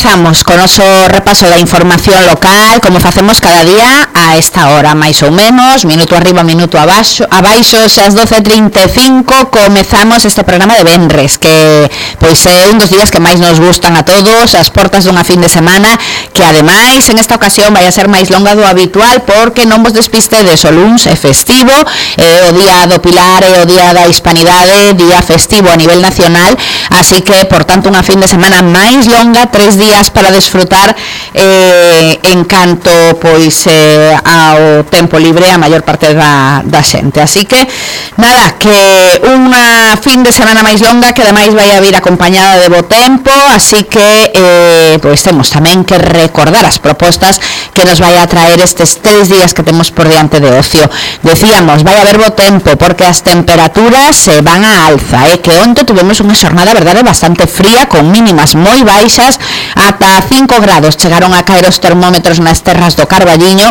Comezamos con noso repaso da información local, como facemos cada día a esta hora, máis ou menos, minuto arriba, minuto abaixo, xa as 12:35 comezamos este programa de venres, que pois é un dos días que máis nos gustan a todos, as portas dunha fin de semana, que ademais en esta ocasión vai a ser máis longa do habitual, porque non vos despistedes, o luns é festivo, o día do Pilar e o día da Hispanidade, día festivo a nivel nacional, así que, por tanto, unha fin de semana máis longa, 3 días para desfrutar en canto pois ao tempo libre a maior parte da xente. Así que nada, que unha fin de semana máis longa que ademais vai a vir acompañada de bo tempo, así que pois temos tamén que recordar as propostas que nos vai a traer estes 3 días que temos por diante de ocio. Decíamos, vai a haber bo tempo porque as temperaturas se van a alza, que onte tuvemos unha xornada, verdade, bastante fría, con mínimas moi baixas, ata 5 grados chegaron a caer os termómetros nas terras do Carballiño.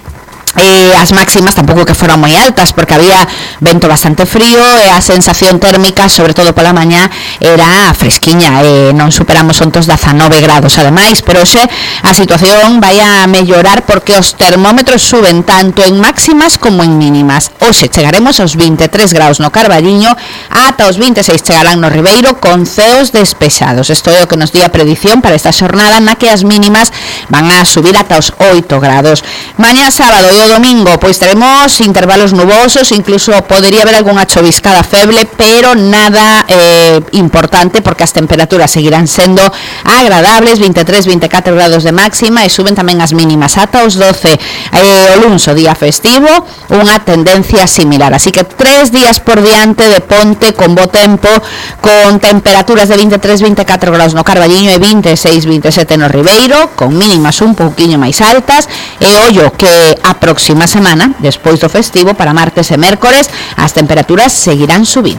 As máximas tampouco que foran moi altas, porque había vento bastante frío e a sensación térmica, sobre todo pola mañá, era fresquiña, non superamos ontos 19 grados ademais, pero hoxe a situación vai a mellorar porque os termómetros suben tanto en máximas como en mínimas. Hoxe chegaremos aos 23 graus no Carballiño, ata os 26 chegarán no Ribeiro con ceos despexados. Isto é o que nos di a predición para esta xornada, na que as mínimas van a subir ata os 8 grados. Mañá sábado e o domingo pois teremos intervalos nubosos, incluso podería haber algunha choviscada feble, pero nada importante, porque as temperaturas seguirán sendo agradables, 23-24 grados de máxima, e suben tamén as mínimas ata os 12. O luns, o día festivo, unha tendencia similar, así que 3 días por diante de ponte con bo tempo, con temperaturas de 23-24 grados no Carballiño e 26-27 no Ribeiro, con mínimas un pouquiño máis altas, e ollo que a próxima semana, despois do festivo, para martes e mércores, as temperaturas seguirán subindo.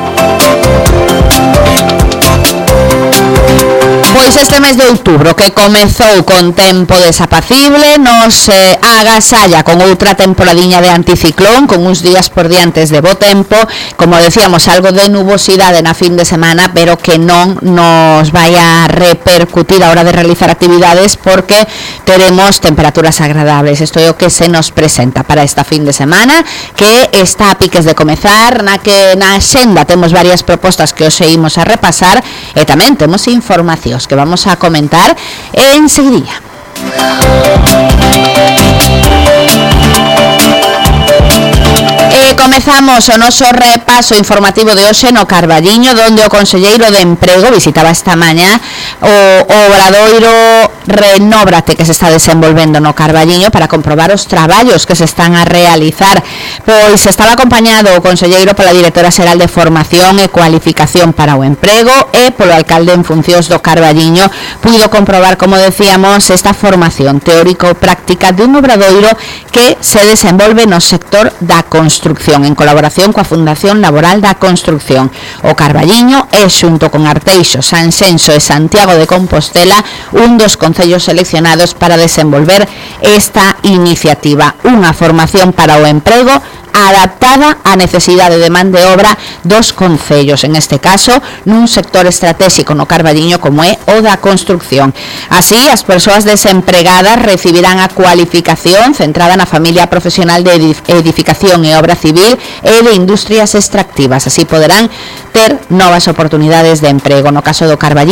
Pois este mes de outubro, que comezou con tempo desapacible, nos agasalla con outra temporadiña de anticiclón, con uns días por diantes de bo tempo, como decíamos, algo de nubosidade na fin de semana, pero que non nos vai a repercutir a hora de realizar actividades, porque teremos temperaturas agradables. Isto é o que se nos presenta para esta fin de semana, que está a piques de comezar, na que na xenda temos varias propostas que os seguimos a repasar, e tamén temos informacións que vamos a comentar enseguida. Comezamos o noso repaso informativo de hoxe no Carballiño, donde o conselleiro de Emprego visitaba esta mañá o obradoiro Renóbrate que se está desenvolvendo no Carballiño para comprobar os traballos que se están a realizar. Pois estaba acompañado o conselleiro pola directora xeral de Formación e Cualificación para o Emprego e polo alcalde en funcións do Carballiño. Puido comprobar, como decíamos, esta formación teórico-práctica de un obradoiro que se desenvolve no sector da construcción, en colaboración coa Fundación Laboral da Construcción. O Carballiño é, xunto con Arteixo, Sanxenxo e Santiago de Compostela, un dos concellos seleccionados para desenvolver esta iniciativa, unha formación para o emprego adaptada á necesidade de man de obra dos concellos, en este caso nun sector estratégico no Carballiño como é o da construcción. Así, as persoas desempregadas recibirán a cualificación centrada na familia profesional de edificación e obra civil e de industrias extractivas. Así poderán ter novas oportunidades de emprego. No caso do Carballiño,